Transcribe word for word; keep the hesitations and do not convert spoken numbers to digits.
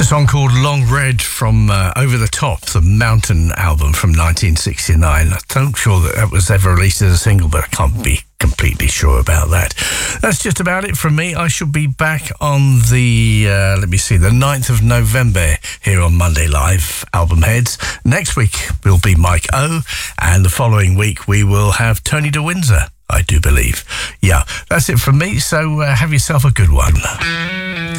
A song called Long Red from uh, Over the Top, the Mountain album from nineteen sixty-nine. I'm sure that that was ever released as a single, but I can't be completely sure about that. That's just about it from me. I shall be back on the, uh, let me see, the ninth of November here on Monday Live Album Heads. Next week will be Mike O, and the following week we will have Tony de Windsor, I do believe. Yeah, that's it from me, so uh, have yourself a good one.